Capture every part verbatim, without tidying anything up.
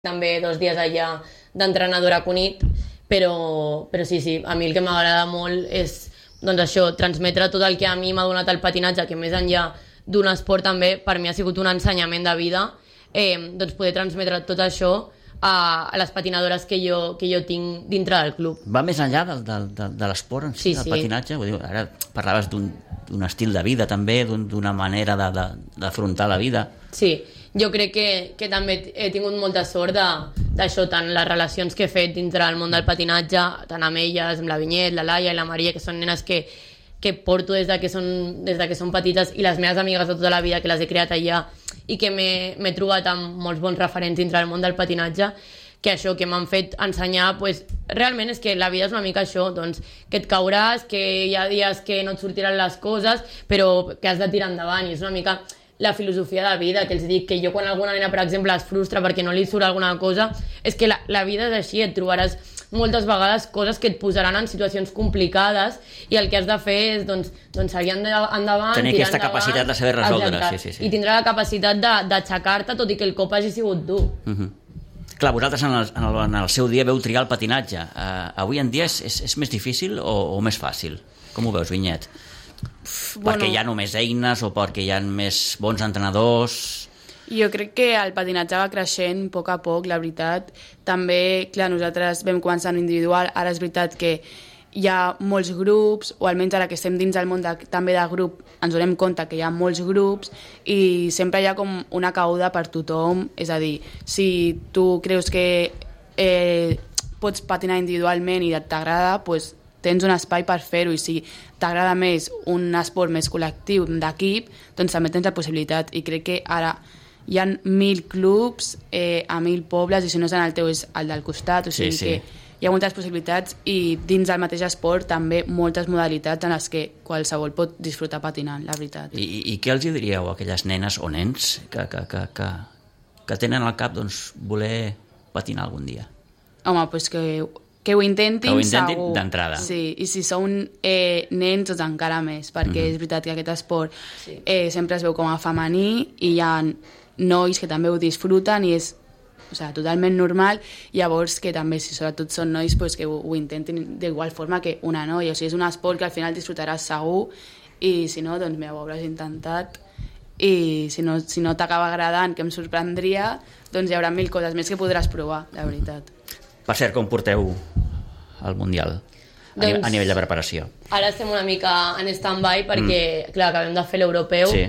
també dos dies allà d'entrenadora a Cunit, però, però sí, sí, a mi el que m'agrada molt és doncs això, transmetre tot el que a mi m'ha donat el patinatge, que més enllà d'un esport també, per mi ha sigut un ensenyament de vida, eh, doncs poder transmetre tot això a, a les patinadores que jo, que jo tinc dintre del club. Va més enllà del, del, del, de l'esport en si, sí, del sí. patinatge? Vull dir, ara parlaves d'un estil de vida també, d'una manera d'afrontar la vida. Sí, jo crec que, que també he tingut molta sort d'això, tant les relacions que he fet dintre del món del patinatge, tant amb elles, amb la Vinyet, la Laia i la Maria, que són nenes que, que porto des de que, són, des de que són petites, i les meves amigues de tota la vida, que les he creat allà, i que m'he trobat amb molts bons referents dintre del món del patinatge, que això, que m'han fet ensenyar, pues, realment és que la vida és una mica això, doncs, que et cauràs, que hi ha dies que no et sortiran les coses, però que has de tirar endavant, i és una mica la filosofia de vida, que els dic que jo quan alguna nena, per exemple, es frustra perquè no li surt alguna cosa, és que la, la vida és així, et trobaràs moltes vegades coses que et posaran en situacions complicades i el que has de fer és doncs, doncs seguir endavant, tenir aquesta endavant, capacitat de saber resoldre, sí, sí, sí. I tindrà la capacitat d'aixecar-te tot i que el cop hagi sigut dur. Uh -huh. Clar, vosaltres en el, en, el, en el seu dia veu triar el patinatge. Uh, avui en dia és, és, és més difícil o, o més fàcil? Com ho veus, Vinyet? Uf, perquè bueno, hi ha només eines o perquè hi ha més bons entrenadors? Jo crec que el patinatge va creixent a poc a poc, la veritat. També, clar, nosaltres vam començar en individual, ara és veritat que hi ha molts grups, o almenys ara que estem dins del món de, també de grup, ens donem compte que hi ha molts grups i sempre hi ha com una cabuda per tothom, és a dir, si tu creus que eh, pots patinar individualment i t'agrada, doncs tens un espai per fer-ho, i si t'agrada més un esport més col·lectiu d'equip, doncs també tens la possibilitat, i crec que ara hi ha mil clubs eh, a mil pobles, i si no és en el teu és el del costat, o sigui sí, sí. que hi ha moltes possibilitats, i dins del mateix esport també moltes modalitats en les que qualsevol pot disfrutar patinant, la veritat. I, i què els diríeu a aquelles nenes o nens que, que, que, que, que tenen al cap doncs, voler patinar algun dia? Home, doncs que que ho intentin, que ho intentin segur. D'entrada. Sí, i si són eh, nens, doncs encara més, perquè mm-hmm. és veritat que aquest esport sí. eh, sempre es veu com a femení, i hi ha nois que també ho disfruten, i és o sigui, totalment normal, llavors que també, si sobretot són nois, pues, que ho, ho intentin d'igual forma que una noia, o sigui, és un esport que al final disfrutaràs segur, i si no, doncs mira, ho hauràs intentat, i si no, si no t'acaba agradant, que em sorprendria, doncs hi haurà mil coses més que podràs provar, la veritat. Per cert, com porteu el Mundial a, doncs, a nivell de preparació? Ara estem una mica en stand-by perquè, mm. clar, acabem de fer l'europeu, sí.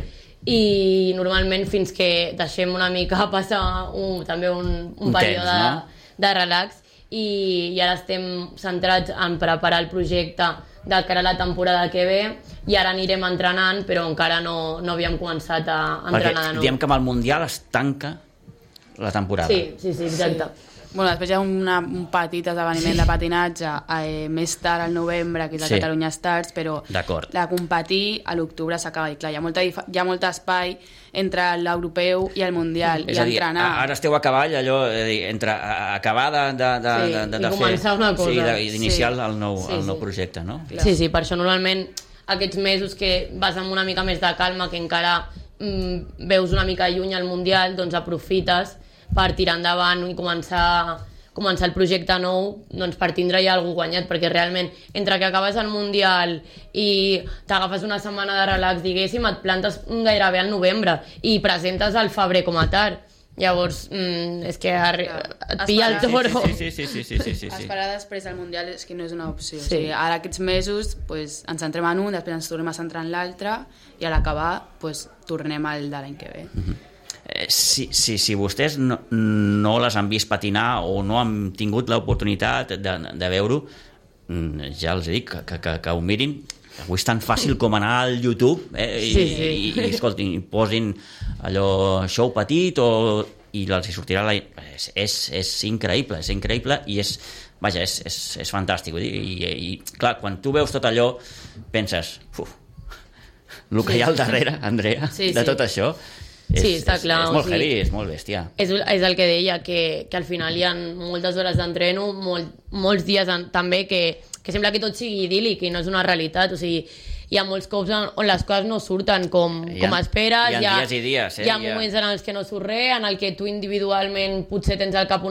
i normalment fins que deixem una mica passar un, també un, un, un període temps, no? de, de relax, i, i ara estem centrats en preparar el projecte de cara a la temporada que ve, i ara anirem entrenant, però encara no, no havíem començat a entrenar perquè de nou. Diem que amb el Mundial es tanca la temporada. Sí, sí, sí, exacte. Sí. Bueno, després hi ha una, un petit esdeveniment sí. de patinatge eh, més tard al novembre, que és el sí. Catalunya Stars, però de competir a l'octubre s'acaba. I clar, hi ha, molta, hi ha molt espai entre l'europeu i el mundial, és i a dir, entrenar. Ara esteu a cavall, allò, entre acabar de, de, de, sí, de, de, de i començar fer, una cosa. Sí, d'iniciar sí. el, nou, sí, el nou sí. projecte, no? Clar. Sí, sí, per això normalment aquests mesos que vas amb una mica més de calma, que encara mm, veus una mica lluny al mundial, doncs aprofites per tirar endavant i començar començar el projecte nou, doncs per tindre ja algú guanyat, perquè realment entre que acabes el Mundial i t'agafes una setmana de relax, diguéssim, et plantes gairebé al novembre i presentes al febrer com a tard. Llavors, mm, és que arri... et pilla el toro. Sí, sí, sí, sí, sí, sí, sí. Esperar després del Mundial és que no és una opció. Sí. O sigui, ara aquests mesos pues, ens centrem en un, després ens tornem a centrar en l'altre, i a l'acabar pues, tornem al de l'any que ve. Mm-hmm. Si, si, si vostès no, no les han vist patinar o no han tingut l'oportunitat de, de veure-ho, ja els dic que, que, que ho mirin. Avui és tan fàcil com anar al YouTube eh, i, sí, sí. i, i, escoltin, posin allò show petit o, i els hi sortirà la... És, és, és increïble, és increïble i és, vaja, és, és, és fantàstic. I, i, i clar, quan tu veus tot allò penses, uf, el que hi ha al darrere, Andrea, sí, sí. de tot això. És, sí, està clar. És, és molt o sigui, heavy, és molt bèstia. És, és el que deia, que, que al final hi ha moltes hores d'entreno, molt, molts dies en, també que, que sembla que tot sigui idíl·lic i no és una realitat. O sigui, hi ha molts cops on, on les coses no surten com, Hi ha- com esperes, hi ha dies i dies, eh? hi ha Hi ha- moments en els que no surt res, en el que tu individualment potser tens al cap una